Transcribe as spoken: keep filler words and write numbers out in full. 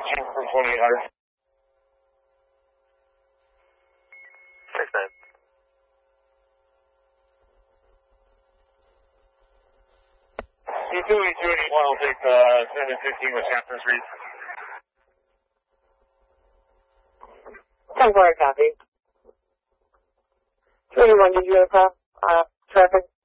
Chief for twenty-eight hundred. Thanks, man. T two eighty-two eighty-one will take uh, seven fifteen with Captain's Reef. ten four, copy. two eighty-one, did you have a call? Uh, traffic?